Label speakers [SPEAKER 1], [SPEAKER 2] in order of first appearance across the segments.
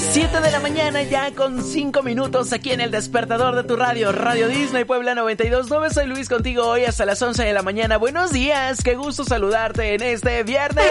[SPEAKER 1] 7 de la mañana ya con 5 minutos aquí en el despertador de tu radio, Radio Disney Puebla 92.9. Soy Luis contigo hoy hasta las 11 de la mañana. Buenos días, qué gusto saludarte en este viernes.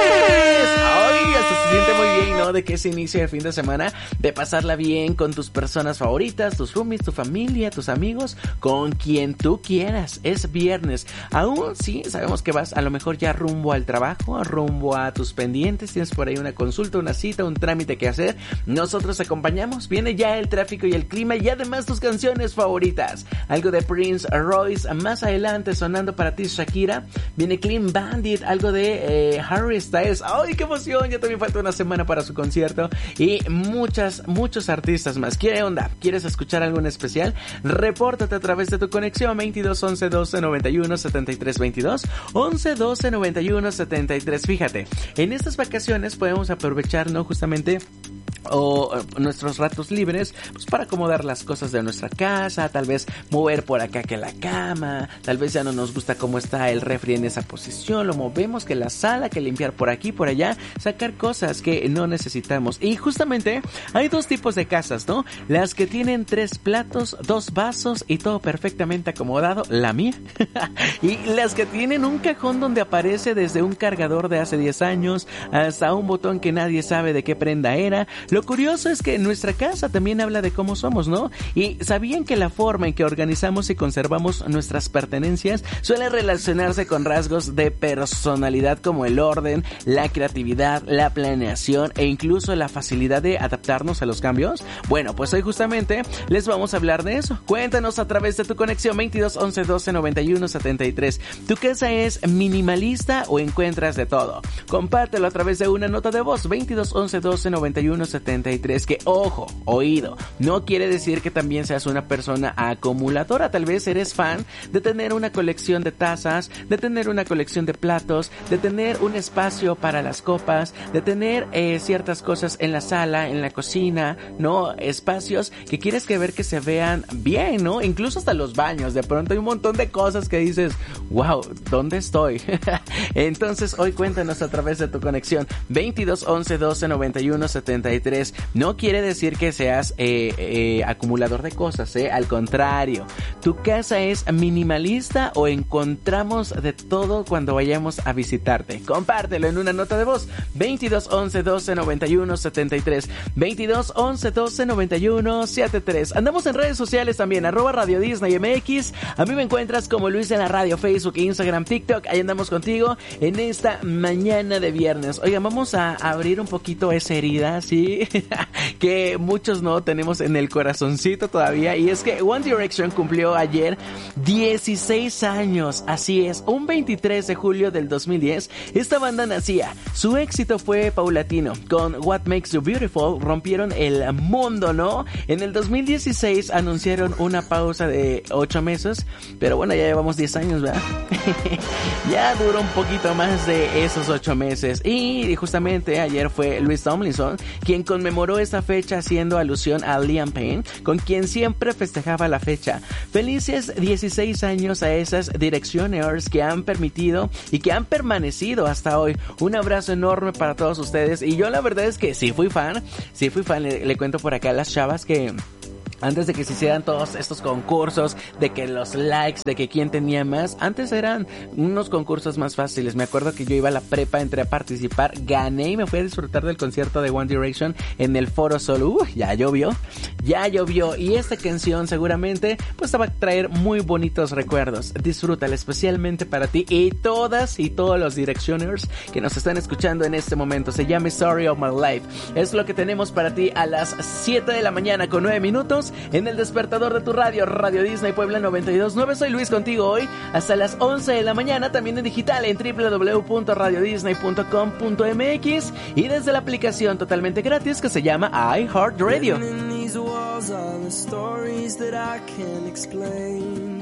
[SPEAKER 1] Ay, hasta se siente muy bien, ¿no? De que se inicia el fin de semana, de pasarla bien con tus personas favoritas, tus roomies, tu familia, tus amigos, con quien tú quieras. Es viernes. Aún sí, sabemos que vas a lo mejor ya rumbo al trabajo, rumbo a tus pendientes, tienes por ahí una consulta, una cita, un trámite que hacer. Nosotros acompañamos, viene ya el tráfico y el clima y además tus canciones favoritas. Algo de Prince Royce, más adelante sonando para ti Shakira. Viene Clean Bandit, algo de Harry Styles. ¡Ay, qué emoción! Ya también falta una semana para su concierto. Y muchos artistas más. ¿Qué onda? ¿Quieres escuchar algo en especial? Repórtate a través de tu conexión 22 11 12 91 73 22 11 12 91 73. Fíjate, en estas vacaciones podemos aprovechar, ¿no? Justamente nuestros ratos libres, pues para acomodar las cosas de nuestra casa, tal vez mover por acá que la cama, tal vez ya no nos gusta cómo está el refri en esa posición, lo movemos, que la sala, que limpiar por aquí, por allá, sacar cosas que no necesitamos. Y justamente hay dos tipos de casas, ¿no? Las que tienen 3 platos, 2 vasos y todo perfectamente acomodado, la mía, y las que tienen un cajón donde aparece desde un cargador de hace 10 años hasta un botón que nadie sabe de qué prenda era. Lo curioso es que nuestra casa también habla de cómo somos, ¿no? Y ¿sabían que la forma en que organizamos y conservamos nuestras pertenencias suele relacionarse con rasgos de personalidad como el orden, la creatividad, la planeación e incluso la facilidad de adaptarnos a los cambios? Bueno, pues hoy justamente les vamos a hablar de eso. Cuéntanos a través de tu conexión 22 11 12 91 73. ¿Tu casa es minimalista o encuentras de todo? Compártelo a través de una nota de voz 22 11 12 91 73. Que, ojo, oído, no quiere decir que también seas una persona acumuladora. Tal vez eres fan de tener una colección de tazas, de tener una colección de platos, de tener un espacio para las copas, de tener ciertas cosas en la sala, en la cocina, ¿no? Espacios que quieres ver que se vean bien, ¿no? Incluso hasta los baños. De pronto hay un montón de cosas que dices, wow, ¿dónde estoy? Entonces hoy cuéntanos a través de tu conexión 22 11 12 91 73. No quiere decir que seas acumulador de cosas, al contrario. ¿Tu casa es minimalista o encontramos de todo cuando vayamos a visitarte? Compártelo en una nota de voz 22 11 12 91 73 22 11 12 91 73. Andamos en redes sociales también, @Radio Disney MX. A mí me encuentras como Luis en la radio, Facebook, Instagram, TikTok. Ahí andamos contigo en esta mañana de viernes. Oigan, vamos a abrir un poquito esa herida, ¿sí? Que muchos no tenemos en el corazoncito todavía, y es que One Direction cumplió ayer 16 años, así es, un 23 de julio del 2010, esta banda nacía. Su éxito fue paulatino, con What Makes You Beautiful rompieron el mundo, ¿no? En el 2016 anunciaron una pausa de 8 meses, pero bueno, ya llevamos 10 años, ¿verdad? Ya duró un poquito más de esos 8 meses, y justamente ayer fue Louis Tomlinson quien conmemoró esta fecha haciendo alusión a Liam Payne, con quien siempre festejaba la fecha. Felices 16 años a esas Directioners que han permitido y que han permanecido hasta hoy. Un abrazo enorme para todos ustedes, y yo la verdad es que sí fui fan, le cuento por acá a las chavas que antes de que se hicieran todos estos concursos, de que los likes, de que quién tenía más, antes eran unos concursos más fáciles. Me acuerdo que yo iba a la prepa, entré a participar, gané y me fui a disfrutar del concierto de One Direction en el Foro Sol. Ya llovió, y esta canción seguramente pues te va a traer muy bonitos recuerdos. Disfrútala especialmente para ti y todas y todos los Directioners que nos están escuchando en este momento. Se llama Story of My Life. Es lo que tenemos para ti a las 7 de la mañana con 9 minutos. En el despertador de tu radio, Radio Disney Puebla 92.9. Soy Luis contigo hoy hasta las 11 de la mañana, también en digital en www.radiodisney.com.mx y desde la aplicación totalmente gratis que se llama iHeartRadio.